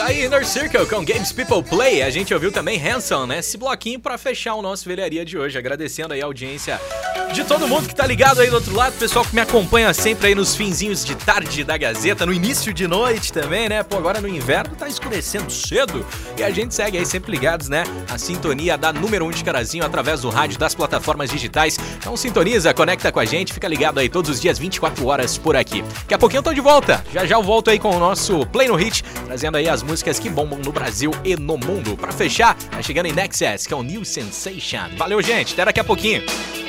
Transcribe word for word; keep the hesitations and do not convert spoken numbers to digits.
Tá aí Inner Circle com Games People Play. A gente ouviu também Hanson, né? Esse bloquinho pra fechar o nosso velharia de hoje. Agradecendo aí a audiência de todo mundo que tá ligado aí do outro lado. Pessoal que me acompanha sempre aí nos finzinhos de tarde da Gazeta, no início de noite também, né? Pô, agora no inverno tá escurecendo cedo. E a gente segue aí sempre ligados, né? A sintonia da número um de Carazinho através do rádio, das plataformas digitais. Então sintoniza, conecta com a gente, fica ligado aí todos os dias, vinte e quatro horas por aqui. Daqui a pouquinho eu tô de volta. Já já eu volto aí com o nosso Play no Hit, trazendo aí as músicas que bombam no Brasil e no mundo. Pra fechar, tá chegando em Nexus, que é o New Sensation. Valeu, gente. Até daqui a pouquinho.